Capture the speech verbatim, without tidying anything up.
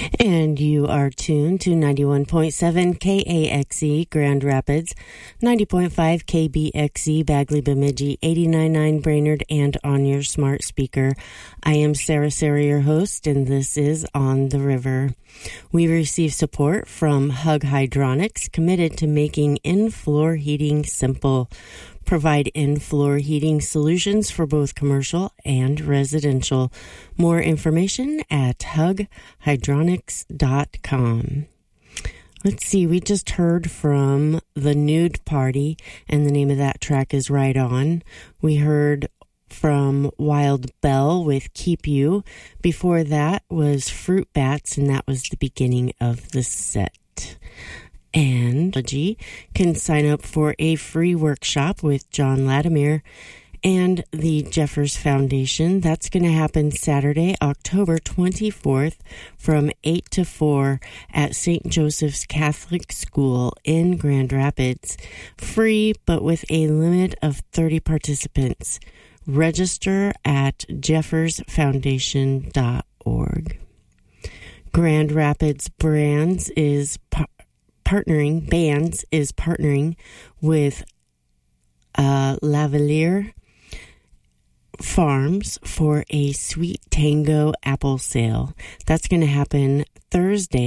And you are tuned to ninety-one point seven K A X E Grand Rapids, ninety point five K B X E Bagley Bemidji, eighty-nine point nine Brainerd, and on your smart speaker. I am Sarah Sarah, your host, and this is On the River. We receive support from Hug Hydronics, committed to making in-floor heating simple. Provide in-floor heating solutions for both commercial and residential. More information at hug hydronics dot com. Let's see, we just heard from The Nude Party, and the name of that track is Right On. We heard from Wild Bell with Keep You. Before that was Fruit Bats, and that was the beginning of the set. And you can sign up for a free workshop with John Latimer and the Jeffers Foundation. That's going to happen Saturday, October twenty-fourth from eight to four at Saint Joseph's Catholic School in Grand Rapids. Free, but with a limit of thirty participants. Register at jeffers foundation dot org. Grand Rapids Brands is par- partnering, Bands is partnering with uh, Lavalier Farms for a Sweet Tango apple sale. That's going to happen Thursday,